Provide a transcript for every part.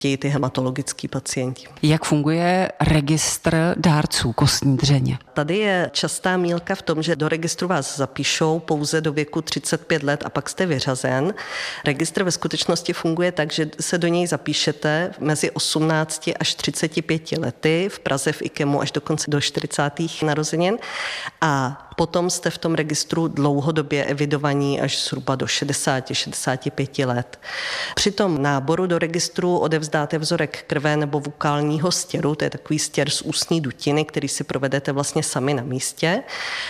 ty hematologický pacienti. Jak funguje registr dárců kostní dřeně? Tady je častá mýlka v tom, že do registru vás zapíšou pouze do věku 35 let a pak jste vyřazen. Registr ve skutečnosti funguje tak, že se do něj zapíšete mezi 18 až 35 lety, v Praze v IKEMu až dokonce do 40. narozenin a potom jste v tom registru dlouhodobě evidovaní až zhruba do 60-65 let. Při tom náboru do registru odevzdáte vzorek krve nebo vokálního stěru, to je takový stěr z ústní dutiny, který si provedete vlastně sami na místě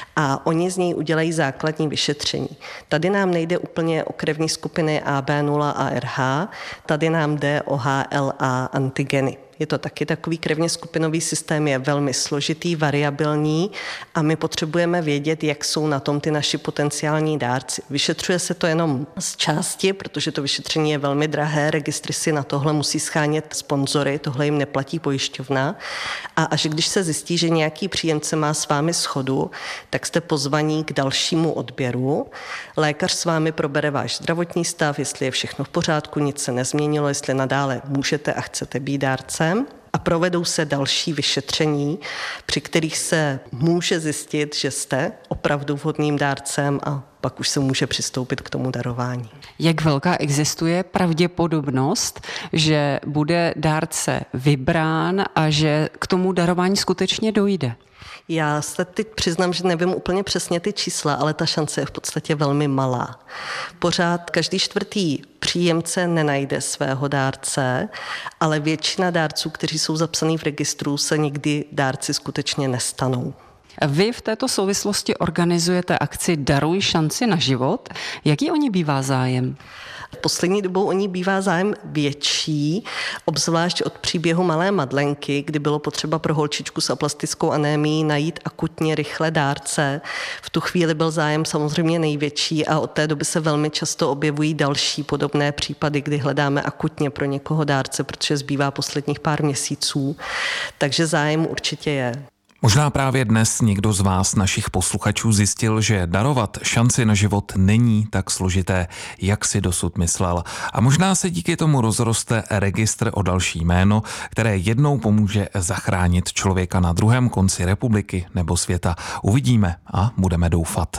a oni z něj udělají základní vyšetření. Tady nám nejde úplně o krevní skupiny AB0 a RH, tady nám jde o HLA antigeny. Je to taky takový krevně skupinový systém, je velmi složitý, variabilní a my potřebujeme vědět, jak jsou na tom ty naši potenciální dárci. Vyšetřuje se to jenom z části, protože to vyšetření je velmi drahé, registry si na tohle musí schánět sponzory, tohle jim neplatí pojišťovna a až když se zjistí, že nějaký příjemce má s vámi shodu, tak jste pozvaní k dalšímu odběru. Lékař s vámi probere váš zdravotní stav, jestli je všechno v pořádku, nic se nezměnilo, jestli nadále můžete a chcete být dárcem. A provedou se další vyšetření, při kterých se může zjistit, že jste opravdu vhodným dárcem a pak už se může přistoupit k tomu darování. Jak velká existuje pravděpodobnost, že bude dárce vybrán a že k tomu darování skutečně dojde? Já se teď přiznám, že nevím úplně přesně ty čísla, ale ta šance je v podstatě velmi malá. Pořád každý čtvrtý příjemce nenajde svého dárce, ale většina dárců, kteří jsou zapsaní v registru, se nikdy dárci skutečně nestanou. Vy v této souvislosti organizujete akci Daruj šanci na život. Jaký o ní bývá zájem? Poslední dobou o ní bývá zájem větší, obzvlášť od příběhu malé Madlenky, kdy bylo potřeba pro holčičku s aplastickou anémií najít akutně rychle dárce. V tu chvíli byl zájem samozřejmě největší a od té doby se velmi často objevují další podobné případy, kdy hledáme akutně pro někoho dárce, protože zbývá posledních pár měsíců. Takže zájem určitě je. Možná právě dnes někdo z vás, našich posluchačů, zjistil, že darovat šanci na život není tak složité, jak si dosud myslel. A možná se díky tomu rozroste registr o další jméno, které jednou pomůže zachránit člověka na druhém konci republiky nebo světa. Uvidíme a budeme doufat.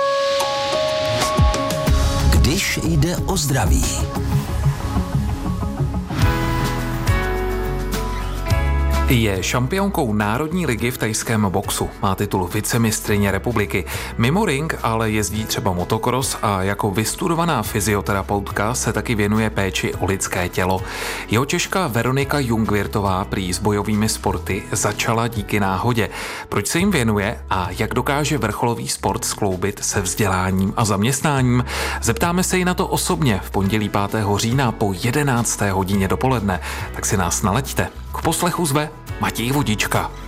Když jde o zdraví. Je šampionkou Národní ligy v thajském boxu. Má titul vicemistryně republiky. Mimo ring ale jezdí třeba motocross a jako vystudovaná fyzioterapeutka se taky věnuje péči o lidské tělo. Jeho Češka Veronika Jungwirtová prý s bojovými sporty začala díky náhodě. Proč se jim věnuje a jak dokáže vrcholový sport skloubit se vzděláním a zaměstnáním? Zeptáme se jí na to osobně v pondělí 5. října po 11. hodině dopoledne. Tak si nás nalaďte. K poslechu zve Matěj Vodička.